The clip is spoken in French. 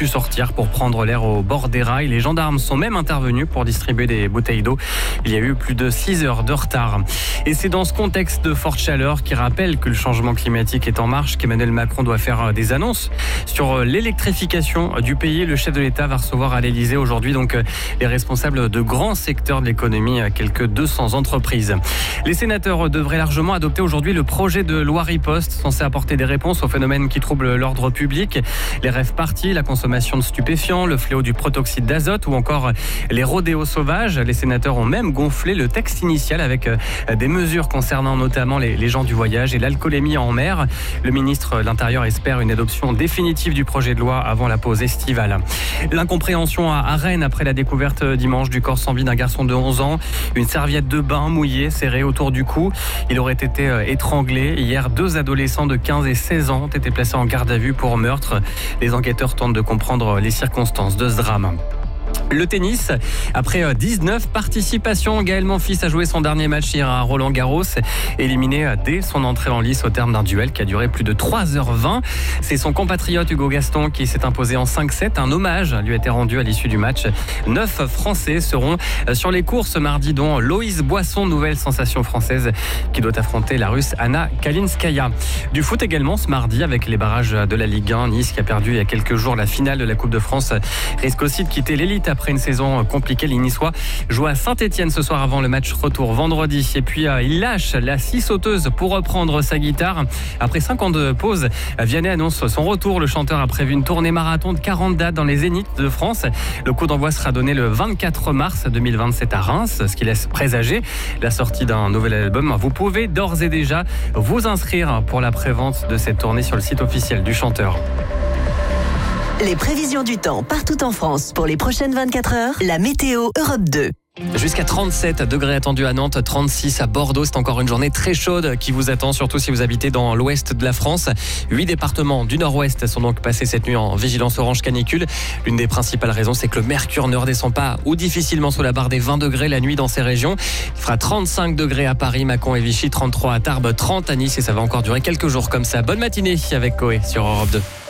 pu sortir pour prendre l'air au bord des rails. Les gendarmes sont même intervenus pour distribuer des bouteilles d'eau. Il y a eu plus de 6 heures de retard. Et c'est dans ce contexte de forte chaleur qui rappelle que le changement climatique est en marche qu'Emmanuel Macron doit faire des annonces sur l'électrification du pays. Le chef de l'État va recevoir à l'Elysée aujourd'hui donc les responsables de grands secteurs de l'économie, quelques 200 entreprises. Les sénateurs devraient largement adopter aujourd'hui le projet de loi riposte censé apporter des réponses aux phénomènes qui troublent l'ordre public. Les rave-parties, la consommation de stupéfiants, le fléau du protoxyde d'azote ou encore les rodéos sauvages. Les sénateurs ont même gonflé le texte initial avec des mesures concernant notamment les gens du voyage et l'alcoolémie en mer. Le ministre de l'Intérieur espère une adoption définitive du projet de loi avant la pause estivale. L'incompréhension à Rennes après la découverte dimanche du corps sans vie d'un garçon de 11 ans. Une serviette de bain mouillée serrée autour du cou. Il aurait été étranglé. Hier, 2 adolescents de 15 et 16 ans ont été placés en garde à vue pour meurtre. Les enquêteurs tentent de comprendre les circonstances de ce drame. Le tennis, après 19 participations, Gaël Monfils a joué son dernier match hier à Roland-Garros, éliminé dès son entrée en lice au terme d'un duel qui a duré plus de 3h20. C'est son compatriote Hugo Gaston qui s'est imposé en 5-7. Un hommage lui a été rendu à l'issue du match. 9 Français seront sur les cours ce mardi, dont Loïs Boisson, nouvelle sensation française qui doit affronter la Russe Anna Kalinskaya. Du foot également ce mardi avec les barrages de la Ligue 1. Nice qui a perdu il y a quelques jours la finale de la Coupe de France risque aussi de quitter l'élite après une saison compliquée. Les Niçois jouent à Saint-Etienne ce soir avant le match retour vendredi. Et puis il lâche la scie sauteuse pour reprendre sa guitare. Après 5 ans de pause, Vianney annonce son retour. Le chanteur a prévu une tournée marathon de 40 dates dans les zéniths de France. Le coup d'envoi sera donné le 24 mars 2027 à Reims, ce qui laisse présager la sortie d'un nouvel album. Vous pouvez d'ores et déjà vous inscrire pour la prévente de cette tournée sur le site officiel du chanteur. Les prévisions du temps partout en France pour les prochaines 24 heures, la météo Europe 2. Jusqu'à 37 degrés attendus à Nantes, 36 à Bordeaux. C'est encore une journée très chaude qui vous attend, surtout si vous habitez dans l'ouest de la France. 8 départements du nord-ouest sont donc passés cette nuit en vigilance orange canicule. L'une des principales raisons, c'est que le mercure ne redescend pas ou difficilement sous la barre des 20 degrés la nuit dans ces régions. Il fera 35 degrés à Paris, Mâcon et Vichy, 33 à Tarbes, 30 à Nice et ça va encore durer quelques jours comme ça. Bonne matinée avec Coé sur Europe 2.